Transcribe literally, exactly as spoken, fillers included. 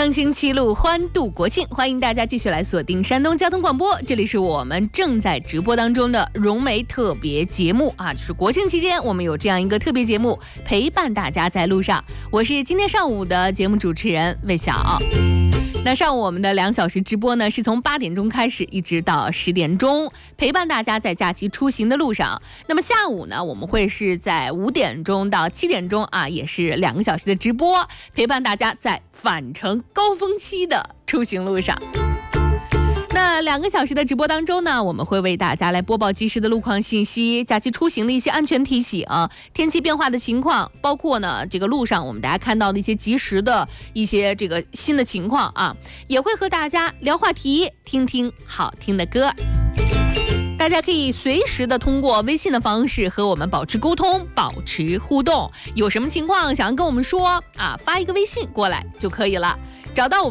上星期六欢度国庆，欢迎大家继续来锁定山东交通广播，这里是我们正在直播当中的融媒特别节目啊，就是国庆期间我们有这样一个特别节目陪伴大家在路上。我是今天上午的节目主持人魏晓。那上午我们的两小时直播呢，是从八点钟开始，一直到十点钟，陪伴大家在假期出行的路上。那么下午呢，我们会是在五点钟到七点钟啊，也是两个小时的直播，陪伴大家在返程高峰期的出行路上。那两个小时的直播当中呢，我们会为大家来播报及时的路况信息，假期出行的一些安全提醒，天气变化的情况，包括呢这个路上我们大家看到的一些及时的一些这个新的情况啊，也会和大家聊话题，听听好听的歌。大家可以随时的通过微信的方式和我们保持沟通，保持互动，有什么情况想要跟我们说啊，发一个微信过来就可以了，找到我们